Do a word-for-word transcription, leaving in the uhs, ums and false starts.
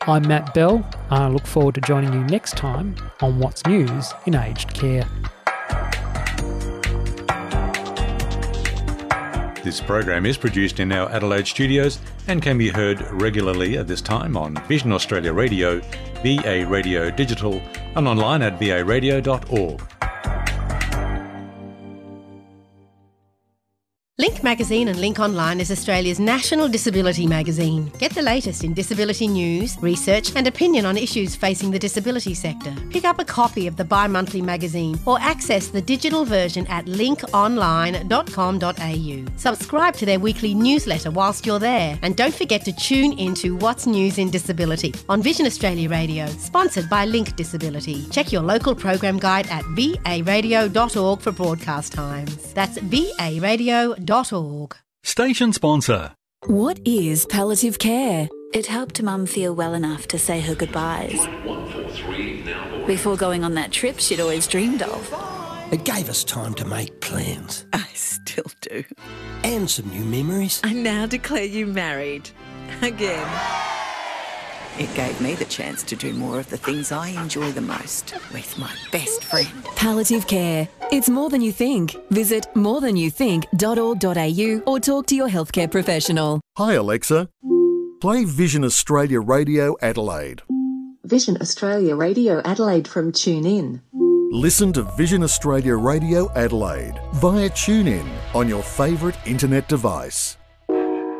I'm Matt Bell. I look forward to joining you next time on What's News in Aged Care. This program is produced in our Adelaide studios and can be heard regularly at this time on Vision Australia Radio, V A Radio Digital, and online at v a radio dot org. Link Magazine and Link Online is Australia's national disability magazine. Get the latest in disability news, research and opinion on issues facing the disability sector. Pick up a copy of the bi-monthly magazine or access the digital version at link online dot com dot a u. Subscribe to their weekly newsletter whilst you're there, and don't forget to tune into What's News in Disability on Vision Australia Radio, sponsored by Link Disability. Check your local program guide at v a radio dot org for broadcast times. That's v a radio dot org. Station sponsor. What is palliative care? It helped Mum feel well enough to say her goodbyes before going on that trip she'd always dreamed of. It gave us time to make plans. I still do. And some new memories. I now declare you married. Again. It gave me the chance to do more of the things I enjoy the most with my best friend. Palliative care. It's more than you think. Visit more than you think dot org dot a u or talk to your healthcare professional. Hi Alexa. Play Vision Australia Radio Adelaide. Vision Australia Radio Adelaide from TuneIn. Listen to Vision Australia Radio Adelaide via TuneIn on your favourite internet device.